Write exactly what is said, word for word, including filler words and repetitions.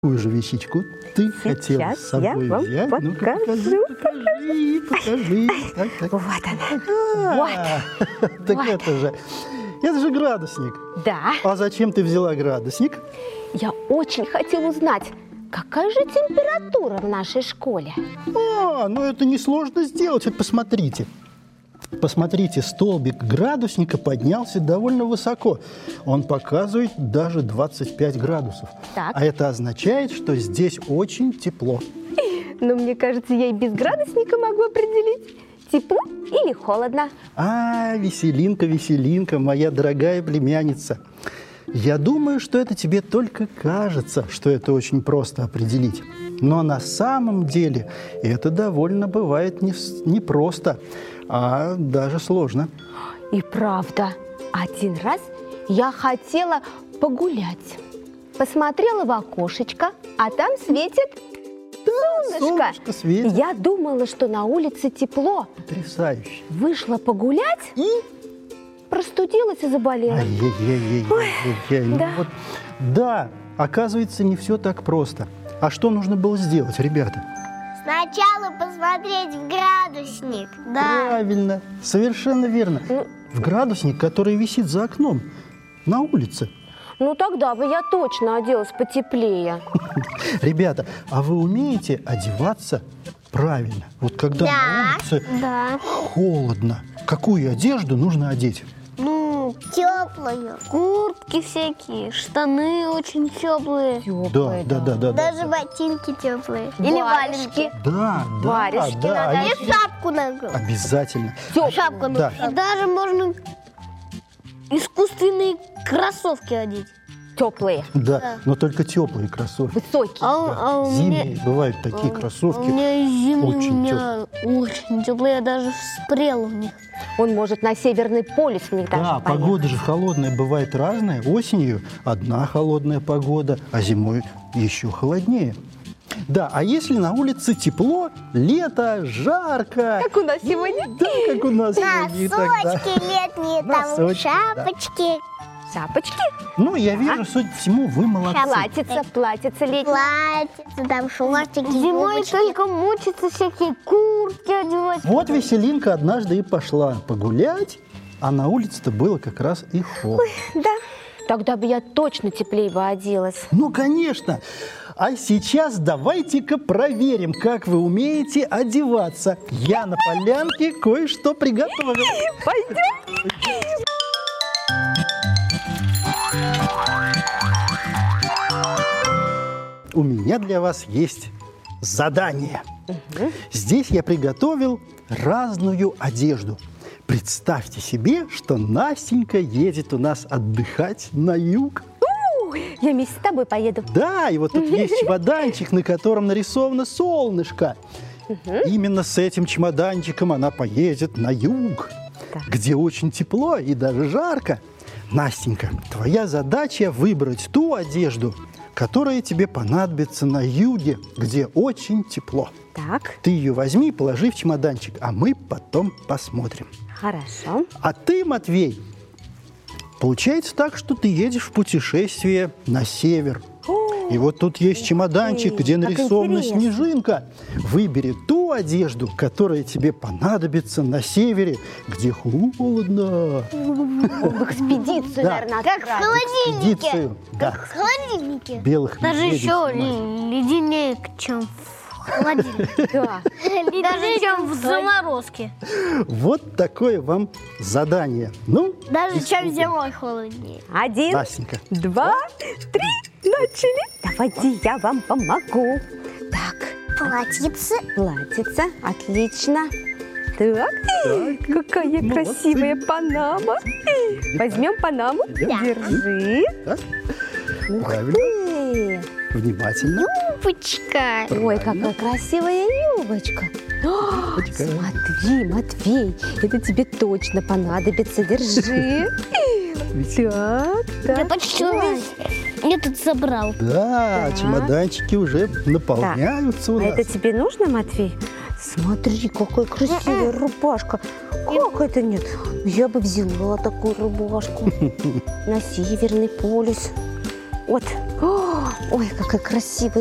Какую же вещичку ты хотела с собой я вам взять? Ну-ка, покажу, покажи, покажи, покажи. Так, так. Вот она. А, Так Вот. это же, это же градусник. Да, А зачем ты взяла градусник? я очень хотела узнать, какая же температура в нашей школе. А, ну это несложно сделать. Вот посмотрите. Посмотрите, столбик градусника поднялся довольно высоко. Он показывает даже двадцать пять градусов. Так. А это означает, что здесь очень тепло. Но мне кажется, я и без градусника могу определить, тепло или холодно. А, веселинка, веселинка, моя дорогая племянница. Я думаю, что это тебе только кажется, что это очень просто определить. Но на самом деле это довольно бывает не, с- не просто, а даже сложно. И правда, один раз я хотела погулять. Посмотрела в окошечко, а там светит солнышко. солнышко светит. Я думала, что на улице тепло. Потрясающе. Вышла погулять, И простудилась и заболела. Ай-яй-яй-яй-яй-яй. Ну да. вот, да, оказывается, не все так просто. А что нужно было сделать, ребята? Сначала посмотреть в градусник. Да. Правильно, совершенно верно. Ну. В градусник, который висит за окном, на улице. Ну тогда бы я точно оделась потеплее. Ребята, а вы умеете одеваться правильно? Вот когда Да. на улице Да. холодно, какую одежду нужно одеть? Ну, теплую. Куртки всякие, штаны очень теплые. Да, да, да, да. Даже да. ботинки теплые. Или валенки. Да, да, Варежки да. надо а И если- шапку надо. Обязательно. Шапку Да. надо. И даже можно искусственные кроссовки одеть. Теплые, Да, но только теплые кроссовки. высокие. А, а Зимние бывают такие У кроссовки. меня и зимние, очень у меня очень теплые, я даже вспрела в них. Он может на Северный полюс в них даже Да, поехать. погода же холодная бывает разная. Осенью одна холодная погода, а зимой еще холоднее. Да, а если на улице тепло, лето, жарко. Как у нас сегодня. Да, как у нас сегодня и тогда. Носочки летние, там Носочки, да. шапочки. Шапочки, Ну, я вижу, судя по всему, вы молодцы. платьица, платьица летнее. Платьица, там шортики. Зимой только мучатся всякие куртки одевать. Вот веселинка однажды и пошла погулять, а на улице-то было как раз и холодно. Да, тогда бы я точно теплее бы оделась. Ну, конечно. А сейчас давайте-ка проверим, как вы умеете одеваться. Я на полянке кое-что приготовил. Пойдем. У меня для вас есть задание. Здесь я приготовил разную одежду. Представьте себе, что Настенька едет у нас отдыхать на юг. Я вместе с тобой поеду. Да, и вот тут есть чемоданчик, на котором нарисовано солнышко. Именно с этим чемоданчиком она поедет на юг, Так. где очень тепло и даже жарко. Настенька, твоя задача выбрать ту одежду, которая тебе понадобится на юге, где очень тепло. Так, Ты ее возьми, положи в чемоданчик, а мы потом посмотрим. хорошо. А ты, Матвей, получается так, что ты едешь в путешествие на север. И вот тут есть чемоданчик, где как нарисована интересно. снежинка. Выбери ту одежду, которая тебе понадобится на севере, где холодно. В экспедицию, Да. наверное, Как в холодильнике. Экспедицию, да, В холодильнике. белых Даже медведей еще снимать. леденее, чем в холодильнике. Да. Даже чем в заморозке. Вот такое вам задание. Ну, Даже чем зимой холоднее. Один, Настенька, два, три, начали. Давайте я вам помогу. Так, Платьице. платьице, отлично. Так, какая молодцы. красивая панама. Возьмем панаму, Да. держи. да? Ух Правильно. ты. Внимательно. Юбочка. Ой, какая красивая юбочка. О, Юбочка. смотри, Матвей, это тебе точно понадобится. Держи. Так, Я так. почти Ой. весь этот собрал. Да, Так. чемоданчики уже наполняются у А нас. это тебе нужно, Матвей? Смотри, какая красивая рубашка. Как это нет? Я бы взяла такую рубашку на Северный полюс. Вот. О, Ой, какая красивая.